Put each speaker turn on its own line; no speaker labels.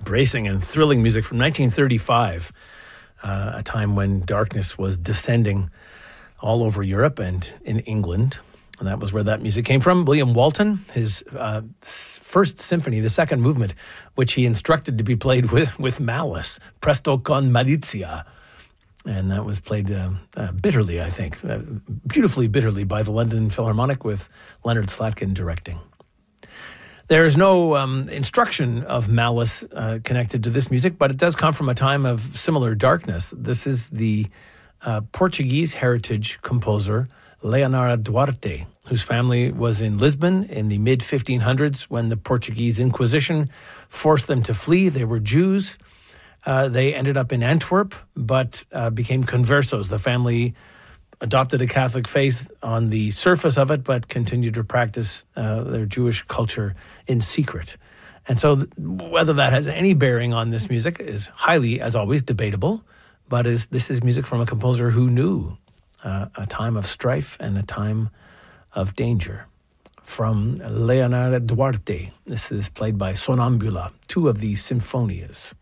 bracing and thrilling music from 1935, a time when darkness was descending all over Europe and in England. And that was where that music came from. William Walton, his first symphony, the second movement, which he instructed to be played with malice, Presto con malizia. And that was played bitterly, I think, beautifully bitterly by the London Philharmonic with Leonard Slatkin directing. There is no instruction of malice connected to this music, but it does come from a time of similar darkness. This is the Portuguese heritage composer Leonardo Duarte, whose family was in Lisbon in the mid-1500s when the Portuguese Inquisition forced them to flee. They were Jews. They ended up in Antwerp, but became conversos. The family adopted a Catholic faith on the surface of it, but continued to practice their Jewish culture in secret. And so whether that has any bearing on this music is highly, as always, debatable, but this is music from a composer who knew a time of strife and a time of danger. From Leonardo Duarte, this is played by Sonambula, two of the Sinfonias.